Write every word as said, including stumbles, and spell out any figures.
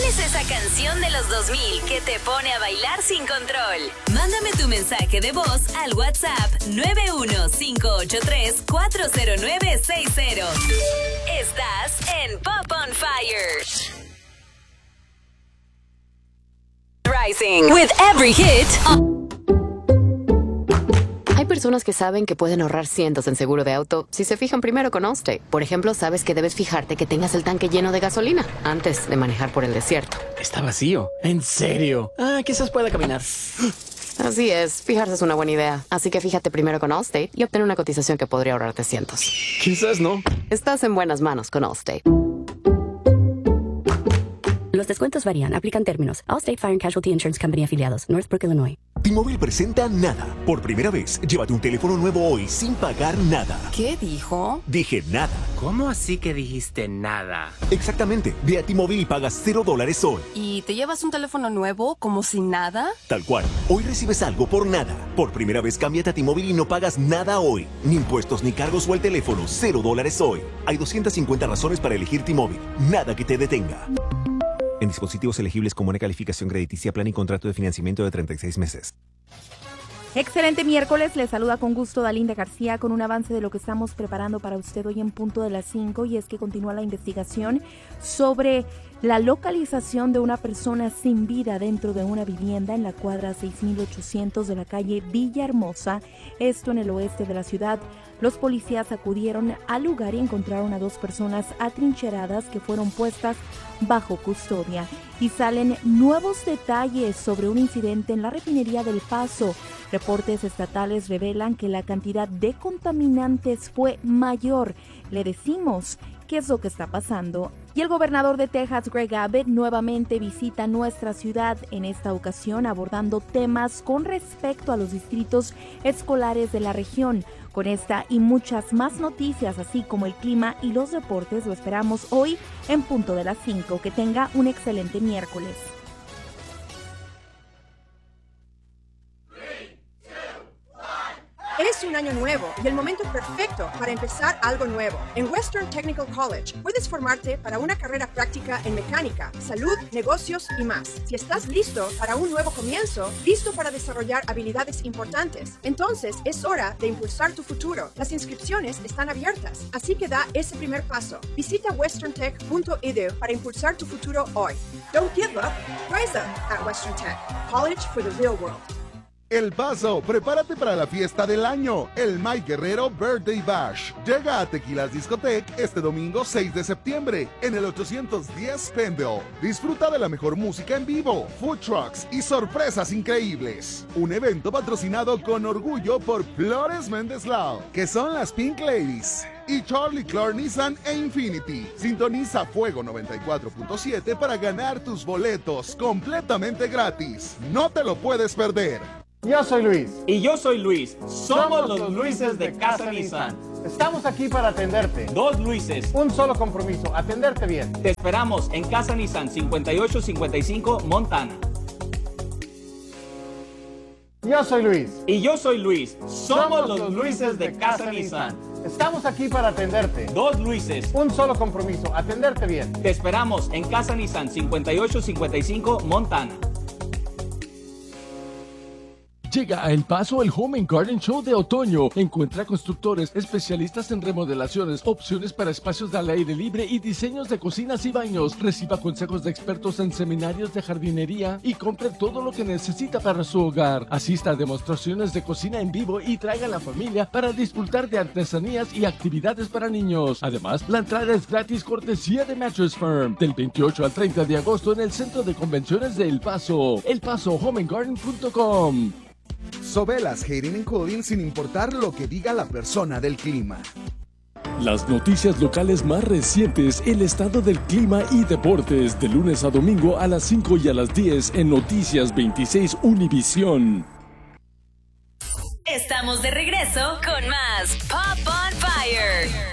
es esa canción de los dos mil que te pone a bailar sin control? Mándame tu mensaje de voz al WhatsApp nueve uno cinco ocho tres cuatro cero nueve seis cero. Estás en Pop on Fire. Rising with every hit. Hay personas que saben que pueden ahorrar cientos en seguro de auto si se fijan primero con Allstate. Por ejemplo, sabes que debes fijarte que tengas el tanque lleno de gasolina antes de manejar por el desierto. Está vacío. ¿En serio? Ah, quizás pueda caminar. Así es, fijarse es una buena idea. Así que fíjate primero con Allstate y obtén una cotización que podría ahorrarte cientos. Quizás no. Estás en buenas manos con Allstate. Los descuentos varían. Aplican términos. Allstate Fire and Casualty Insurance Company afiliados. Northbrook, Illinois. T-Mobile presenta Nada. Por primera vez, llévate un teléfono nuevo hoy sin pagar nada. ¿Qué dijo? Dije nada. ¿Cómo así que dijiste nada? Exactamente. Ve a T-Mobile y pagas cero dólares hoy. ¿Y te llevas un teléfono nuevo como si nada? Tal cual. Hoy recibes algo por nada. Por primera vez, cámbiate a T-Mobile y no pagas nada hoy. Ni impuestos ni cargos o el teléfono. Cero dólares hoy. Hay doscientas cincuenta razones para elegir T-Mobile. Nada que te detenga. En dispositivos elegibles con buena calificación crediticia, plan y contrato de financiamiento de treinta y seis meses. Excelente miércoles, les saluda con gusto Dalinda García con un avance de lo que estamos preparando para usted hoy en punto de las cinco, y es que continúa la investigación sobre la localización de una persona sin vida dentro de una vivienda en la cuadra seis mil ochocientos de la calle Villahermosa, esto en el oeste de la ciudad. Los policías acudieron al lugar y encontraron a dos personas atrincheradas que fueron puestas bajo custodia. Y salen nuevos detalles sobre un incidente en la refinería del Paso. Reportes estatales revelan que la cantidad de contaminantes fue mayor. Le decimos qué es lo que está pasando. Y el gobernador de Texas, Greg Abbott, nuevamente visita nuestra ciudad, en esta ocasión abordando temas con respecto a los distritos escolares de la región. Con esta y muchas más noticias, así como el clima y los deportes, lo esperamos hoy en punto de las cinco. Que tenga un excelente miércoles. Es un año nuevo y el momento perfecto para empezar algo nuevo. En Western Technical College puedes formarte para una carrera práctica en mecánica, salud, negocios y más. Si estás listo para un nuevo comienzo, listo para desarrollar habilidades importantes, entonces es hora de impulsar tu futuro. Las inscripciones están abiertas, así que da ese primer paso. Visita western tech punto e d u para impulsar tu futuro hoy. Don't give up, rise up at Western Tech. College for the real world. El Paso, prepárate para la fiesta del año, el Mike Guerrero Birthday Bash. Llega a Tequilas Discotech este domingo seis de septiembre en el ochocientos diez Pendle. Disfruta de la mejor música en vivo, food trucks y sorpresas increíbles. Un evento patrocinado con orgullo por Flores Méndez Lau, que son las Pink Ladies, y Charlie Clark Nissan e Infinity. Sintoniza Fuego noventa y cuatro punto siete para ganar tus boletos completamente gratis. No te lo puedes perder. Yo soy Luis. Y yo soy Luis. Somos, Somos los Luises de Casa Nissan. Estamos aquí para atenderte. Dos Luises. Un solo compromiso, atenderte bien. Te esperamos en Casa Nissan cincuenta y ocho cincuenta y cinco Montana. Yo soy Luis. Y yo soy Luis. Somos, Somos los Luises de Casa Nissan. Estamos aquí para atenderte. Dos Luises. Un solo compromiso, atenderte bien. Te esperamos en Casa Nissan cincuenta y ocho cincuenta y cinco Montana. Llega a El Paso el Home and Garden Show de otoño. Encuentra constructores, especialistas en remodelaciones, opciones para espacios al aire libre y diseños de cocinas y baños. Reciba consejos de expertos en seminarios de jardinería y compre todo lo que necesita para su hogar. Asista a demostraciones de cocina en vivo y traiga a la familia para disfrutar de artesanías y actividades para niños. Además, la entrada es gratis, cortesía de Mattress Firm. Del veintiocho al treinta de agosto en el Centro de Convenciones de El Paso. El Paso home and garden punto com. Sobelas Heating and Cooling, sin importar lo que diga la persona del clima. Las noticias locales más recientes, el estado del clima y deportes, de lunes a domingo a las cinco y a las diez en Noticias veintiséis Univisión. Estamos de regreso con más Pop on Fire.